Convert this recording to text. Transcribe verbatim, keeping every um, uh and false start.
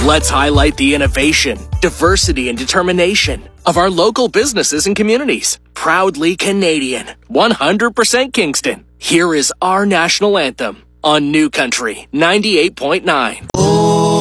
Let's highlight the innovation, diversity, and determination of our local businesses and communities. Proudly Canadian, one hundred percent Kingston. Here is our national anthem on New Country ninety-eight point nine.